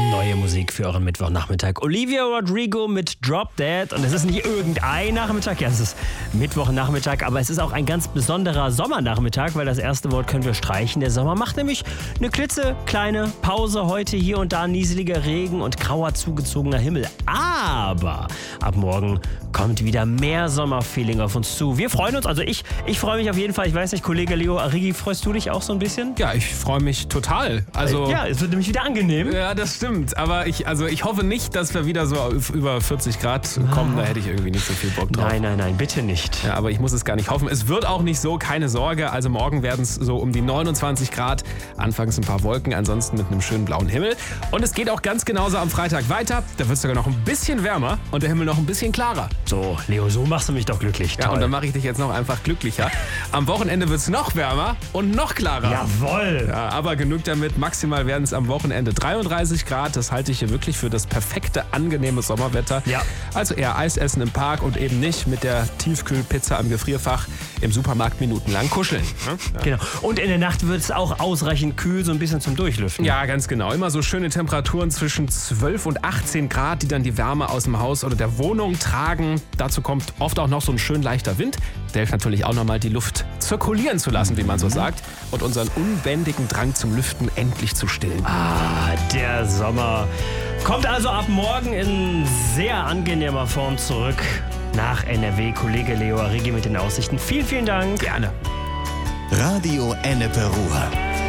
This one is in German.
Neue Musik für euren Mittwochnachmittag. Olivia Rodrigo mit Drop Dead. Und es ist nicht irgendein Nachmittag, ja, es ist Mittwochnachmittag, aber es ist auch ein ganz besonderer Sommernachmittag, weil das erste Wort können wir streichen. Der Sommer macht nämlich eine klitzekleine Pause. Heute hier und da nieseliger Regen und grauer zugezogener Himmel. Aber ab morgen kommt wieder mehr Sommerfeeling auf uns zu. Wir freuen uns, also ich freue mich auf jeden Fall. Ich weiß nicht, Kollege Leo Arrighi, freust du dich auch so ein bisschen? Ja, ich freue mich total. Also, ja, es wird nämlich wieder angenehm. Ja, das stimmt. Aber ich hoffe nicht, dass wir wieder so auf über 40 Grad kommen. Da hätte ich irgendwie nicht so viel Bock drauf. Nein, bitte nicht. Ja, aber ich muss es gar nicht hoffen. Es wird auch nicht so, keine Sorge. Also morgen werden es so um die 29 Grad. Anfangs ein paar Wolken, ansonsten mit einem schönen blauen Himmel. Und es geht auch ganz genauso am Freitag weiter. Da wird es sogar noch ein bisschen wärmer und der Himmel noch ein bisschen klarer. So, Leo, so machst du mich doch glücklich. Ja, Toll. und dann mache ich dich jetzt noch einfach glücklicher. Am Wochenende wird es noch wärmer und noch klarer. Jawohl. Ja, aber genug damit. Maximal werden es am Wochenende 33 Grad. Das halte ich hier wirklich für das perfekte, angenehme Sommerwetter. Ja. Also eher Eis essen im Park und eben nicht mit der Tiefkühlpizza am Gefrierfach im Supermarkt minutenlang kuscheln. Ja. Genau. Und in der Nacht wird es auch ausreichend kühl, so ein bisschen zum Durchlüften. Ja, ganz genau. Immer so schöne Temperaturen zwischen 12 und 18 Grad, die dann die Wärme aus dem Haus oder der Wohnung tragen. Dazu kommt oft auch noch so ein schön leichter Wind. Der hilft natürlich auch nochmal, die Luft zirkulieren zu lassen, wie man so sagt. Und unseren unbändigen Drang zum Lüften endlich zu stillen. Der Sommer kommt also ab morgen in sehr angenehmer Form zurück nach NRW. Kollege Leo Arrighi mit den Aussichten. Vielen, vielen Dank. Gerne. Radio Ennepe Ruhr.